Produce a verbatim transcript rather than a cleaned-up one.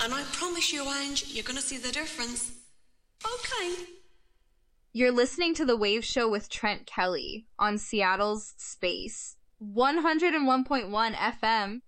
And I promise you, Ange, you're going to see the difference. Okay. You're listening to The Wave Show with Trent Kelly on Seattle's Space. one oh one point one F M.